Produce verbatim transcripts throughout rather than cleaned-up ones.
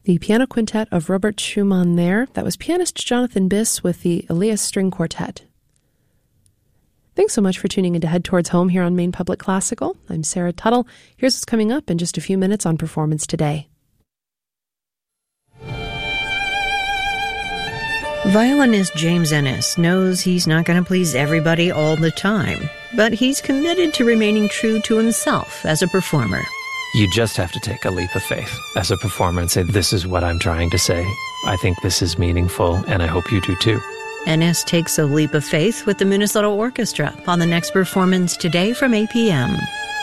The piano quintet of Robert Schumann there. That was pianist Jonathan Biss with the Elias String Quartet. Thanks so much for tuning in to Head Towards Home here on Maine Public Classical. I'm Sarah Tuttle. Here's what's coming up in just a few minutes on Performance Today. Violinist James Ennis knows he's not going to please everybody all the time, but he's committed to remaining true to himself as a performer. You just have to take a leap of faith as a performer and say, this is what I'm trying to say. I think this is meaningful, and I hope you do too. Ennis takes a leap of faith with the Minnesota Orchestra on the next Performance Today from eight p.m.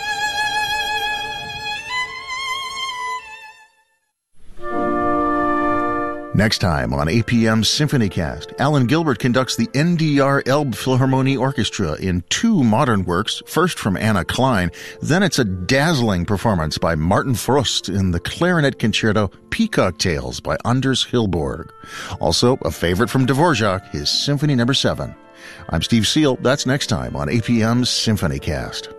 Next time on eight p.m. SymphonyCast, Alan Gilbert conducts the N D R Elbphilharmonie Orchestra in two modern works, first from Anna Klein, then it's a dazzling performance by Martin Frost in the clarinet concerto Peacock Tales by Anders Hillborg. Also, a favorite from Dvorak, his Symphony Number seven. I'm Steve Seal. That's next time on eight p.m. SymphonyCast.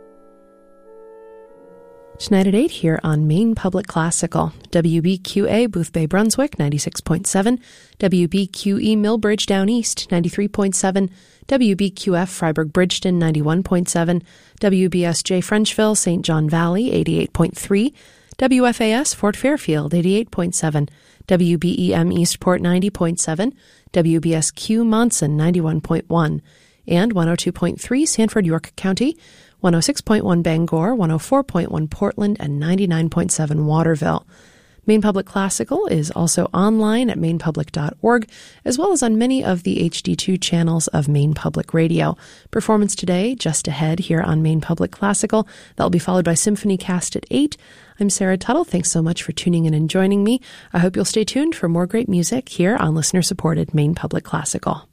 Tonight at eight here on Maine Public Classical. W B Q A Boothbay Brunswick, ninety-six point seven. W B Q E Millbridge Down East, ninety-three point seven. W B Q F Freiburg Bridgeton, ninety-one point seven. W B S J Frenchville, Saint John Valley, eighty-eight point three. W F A S Fort Fairfield, eighty-eight point seven. W B E M Eastport, ninety point seven. W B S Q Monson, ninety-one point one. And one oh two point three Sanford York County, one oh six point one Bangor, one oh four point one Portland, and ninety-nine point seven Waterville. Maine Public Classical is also online at maine public dot org, as well as on many of the H D two channels of Maine Public Radio. Performance Today, just ahead here on Maine Public Classical. That'll be followed by SymphonyCast at eight. I'm Sarah Tuttle. Thanks so much for tuning in and joining me. I hope you'll stay tuned for more great music here on listener-supported Maine Public Classical.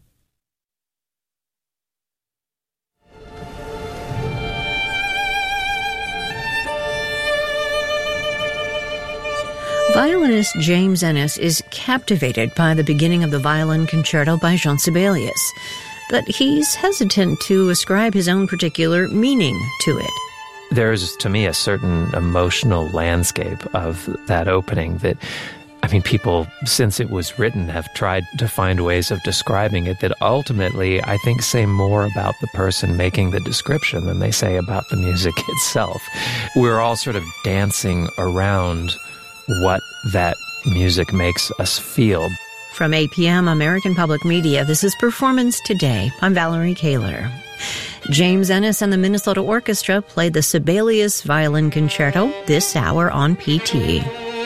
Violinist James Ennis is captivated by the beginning of the Violin Concerto by Jean Sibelius, but he's hesitant to ascribe his own particular meaning to it. There's, to me, a certain emotional landscape of that opening that, I mean, people, since it was written, have tried to find ways of describing it that ultimately, I think, say more about the person making the description than they say about the music itself. We're all sort of dancing around what that music makes us feel. From eight p.m. American Public Media, this is Performance Today. I'm Valerie Kaler. James Ennis and the Minnesota Orchestra played the Sibelius Violin Concerto this hour on P T.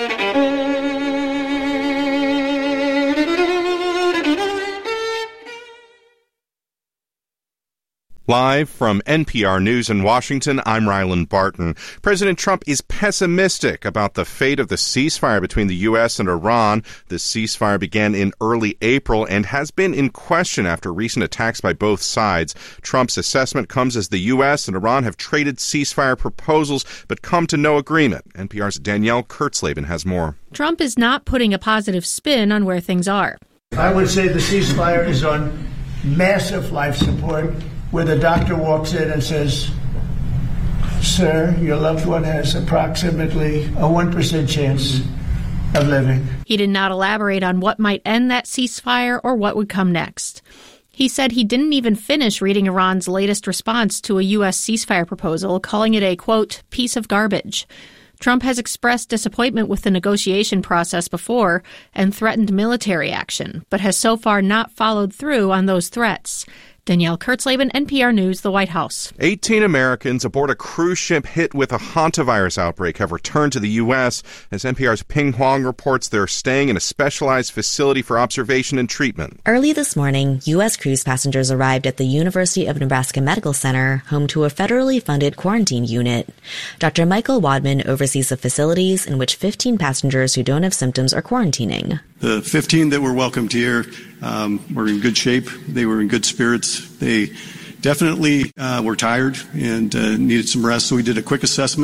Live from N P R News in Washington, I'm Ryland Barton. President Trump is pessimistic about the fate of the ceasefire between the U S and Iran. The ceasefire began in early April and has been in question after recent attacks by both sides. Trump's assessment comes as the U S and Iran have traded ceasefire proposals but come to no agreement. N P R's Danielle Kurtzleben has more. Trump is not putting a positive spin on where things are. I would say the ceasefire is on massive life support, where the doctor walks in and says, "Sir, your loved one has approximately a one percent chance of living." He did not elaborate on what might end that ceasefire or what would come next. He said he didn't even finish reading Iran's latest response to a U S ceasefire proposal, calling it a, quote, piece of garbage. Trump has expressed disappointment with the negotiation process before and threatened military action, but has so far not followed through on those threats. Danielle Kurtzleben, N P R News, the White House. eighteen Americans aboard a cruise ship hit with a hantavirus outbreak have returned to the U S. As N P R's Ping Huang reports, they're staying in a specialized facility for observation and treatment. Early this morning, U S cruise passengers arrived at the University of Nebraska Medical Center, home to a federally funded quarantine unit. Doctor Michael Wadman oversees the facilities in which fifteen passengers who don't have symptoms are quarantining. The fifteen that were welcomed here um, were in good shape. They were in good spirits. They definitely uh, were tired and uh, needed some rest, so we did a quick assessment.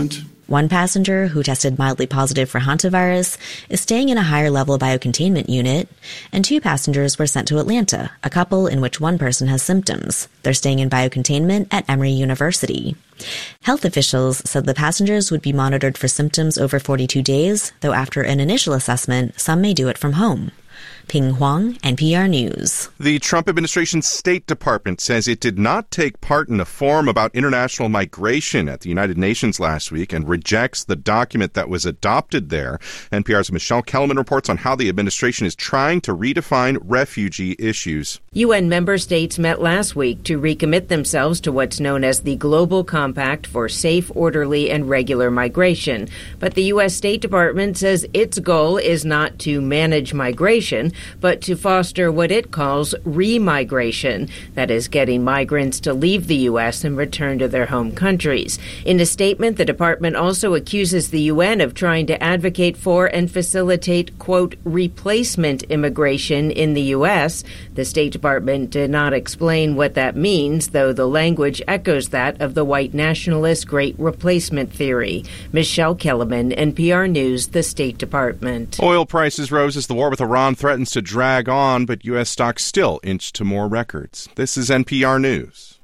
One passenger, who tested mildly positive for hantavirus, is staying in a higher-level biocontainment unit, and two passengers were sent to Atlanta, a couple in which one person has symptoms. They're staying in biocontainment at Emory University. Health officials said the passengers would be monitored for symptoms over forty-two days, though after an initial assessment, some may do it from home. Ping Huang, N P R News. The Trump administration's State Department says it did not take part in a forum about international migration at the United Nations last week and rejects the document that was adopted there. N P R's Michelle Kellerman reports on how the administration is trying to redefine refugee issues. U N member states met last week to recommit themselves to what's known as the Global Compact for Safe, Orderly, and Regular Migration. But the U S State Department says its goal is not to manage migration, but to foster what it calls remigration, that is, getting migrants to leave the U S and return to their home countries. In a statement, the department also accuses the U N of trying to advocate for and facilitate, quote, replacement immigration in the U S. The State Department did not explain what that means, though the language echoes that of the white nationalist Great Replacement theory. Michelle Kellerman, N P R News, the State Department. Oil prices rose as the war with Iran threatens to drag on, but U S stocks still inch to more records. This is N P R News.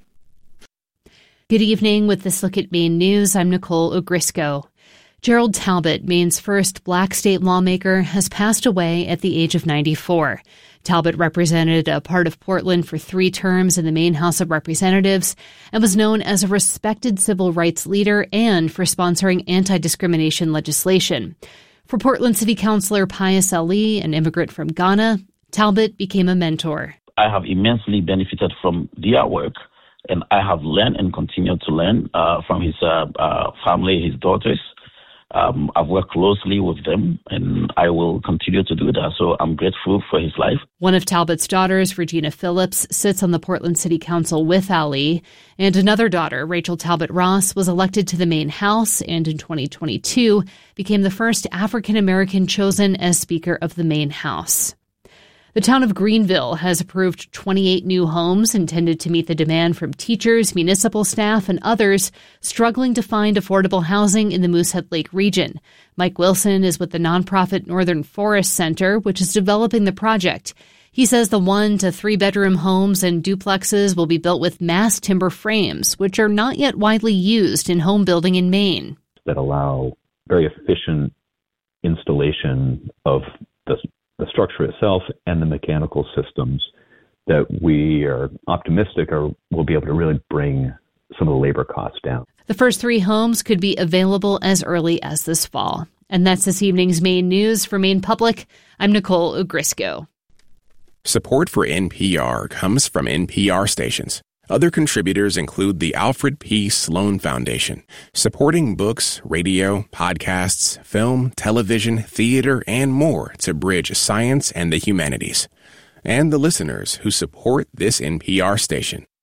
Good evening. With this look at Maine News, I'm Nicole Ogrisco. Gerald Talbot, Maine's first black state lawmaker, has passed away at the age of ninety-four. Talbot represented a part of Portland for three terms in the Maine House of Representatives and was known as a respected civil rights leader and for sponsoring anti-discrimination legislation. For Portland City Councilor Pius Ali, an immigrant from Ghana, Talbot became a mentor. I have immensely benefited from their work, and I have learned and continue to learn uh, from his uh, uh, family, his daughters. Um, I've worked closely with them, and I will continue to do that. So I'm grateful for his life. One of Talbot's daughters, Regina Phillips, sits on the Portland City Council with Ali, and another daughter, Rachel Talbot Ross, was elected to the Maine House and in twenty twenty-two became the first African-American chosen as Speaker of the Maine House. The town of Greenville has approved twenty-eight new homes intended to meet the demand from teachers, municipal staff, and others struggling to find affordable housing in the Moosehead Lake region. Mike Wilson is with the nonprofit Northern Forest Center, which is developing the project. He says the one to three bedroom homes and duplexes will be built with mass timber frames, which are not yet widely used in home building in Maine. That allow very efficient installation of the the structure itself and the mechanical systems that we are optimistic are will be able to really bring some of the labor costs down. The first three homes could be available as early as this fall. And that's this evening's Maine News. For Maine Public, I'm Nicole Ogrisco. Support for N P R comes from N P R stations. Other contributors include the Alfred P. Sloan Foundation, supporting books, radio, podcasts, film, television, theater, and more to bridge science and the humanities. And the listeners who support this N P R station.